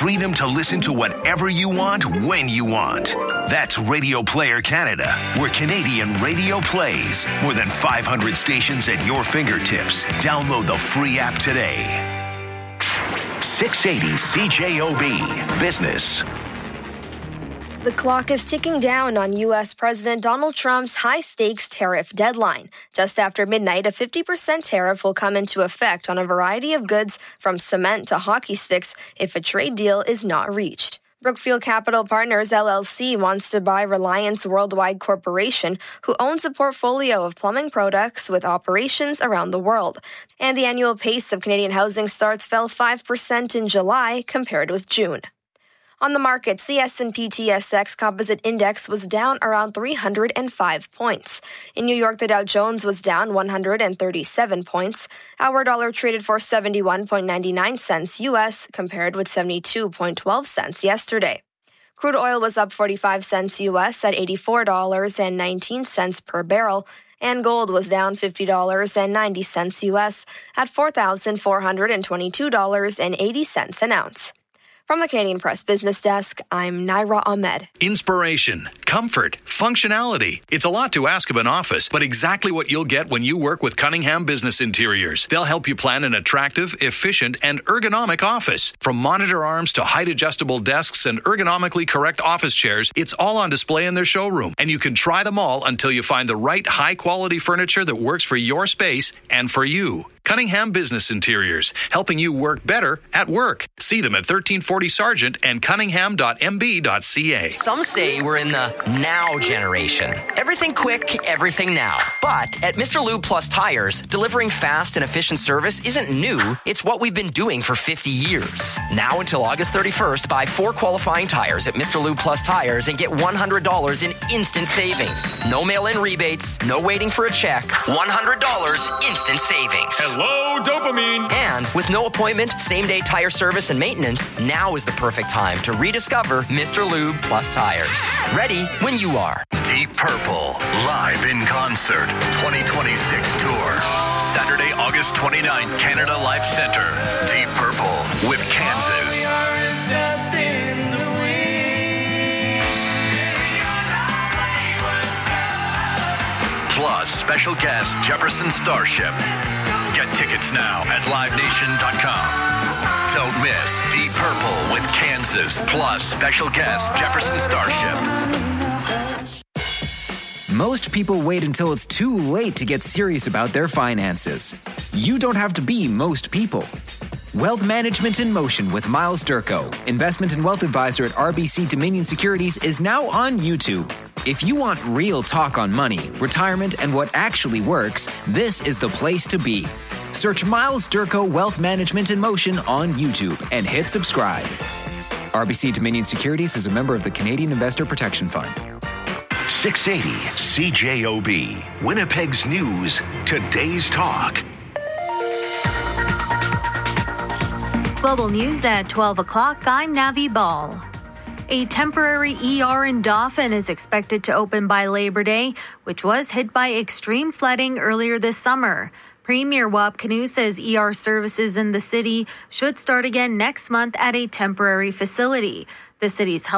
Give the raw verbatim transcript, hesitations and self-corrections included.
freedom to listen to whatever you want, when you want. That's Radio Player Canada, where Canadian radio plays. More than five hundred stations at your fingertips. Download the free app today. six eighty C J O B Business. The clock is ticking down on U S. President Donald Trump's high-stakes tariff deadline. Just after midnight, a fifty percent tariff will come into effect on a variety of goods from cement to hockey sticks if a trade deal is not reached. Brookfield Capital Partners, L L C, wants to buy Reliance Worldwide Corporation, who owns a portfolio of plumbing products with operations around the world. And the annual pace of Canadian housing starts fell five percent in July compared with June. On the markets, the S and P T S X Composite Index was down around three hundred five points. In New York, the Dow Jones was down one hundred thirty-seven points. Our dollar traded for seventy-one point nine nine cents U S, compared with seventy-two point one two cents yesterday. Crude oil was up forty-five cents U S at eighty-four dollars and nineteen cents per barrel, and gold was down fifty dollars and ninety cents U S at four thousand four hundred twenty-two dollars and eighty cents an ounce. From the Canadian Press Business Desk, I'm Naira Ahmed. Inspiration, comfort, functionality. It's a lot to ask of an office, but exactly what you'll get when you work with Cunningham Business Interiors. They'll help you plan an attractive, efficient, and ergonomic office. From monitor arms to height-adjustable desks and ergonomically correct office chairs, it's all on display in their showroom. And you can try them all until you find the right high-quality furniture that works for your space and for you. Cunningham Business Interiors, helping you work better at work. See them at thirteen forty Sargent and cunningham dot m b dot c a. Some say we're in the now generation. Everything quick, everything now. But at Mister Lube Plus Tires, delivering fast and efficient service isn't new. It's what we've been doing for fifty years. Now until August thirty-first, buy four qualifying tires at Mister Lube Plus Tires and get one hundred dollars in instant savings. No mail-in rebates, no waiting for a check. one hundred dollars instant savings. Hello, dopamine. And with no appointment, same-day tire service and maintenance, now is the perfect time to rediscover Mister Lube Plus Tires. Ready when you are. Deep Purple, live in concert, twenty twenty-six tour. Saturday, August twenty-ninth, Canada Life Center. Deep Purple with Kansas. Plus, special guest Jefferson Starship. Get tickets now at live nation dot com. Don't miss Deep Purple with Kansas, plus special guest Jefferson Starship. Most people wait until it's too late to get serious about their finances. You don't have to be most people. Wealth Management in Motion with Miles Durko, investment and wealth advisor at R B C Dominion Securities, is now on YouTube. If you want real talk on money, retirement, and what actually works, this is the place to be. Search Miles Durko Wealth Management in Motion on YouTube and hit subscribe. R B C Dominion Securities is a member of the Canadian Investor Protection Fund. six eighty C J O B, Winnipeg's News, today's talk. Global News at twelve o'clock, I'm Navi Ball. A temporary E R in Dauphin is expected to open by Labor Day, which was hit by extreme flooding earlier this summer. Premier Wab Kinew says E R services in the city should start again next month at a temporary facility. The city's health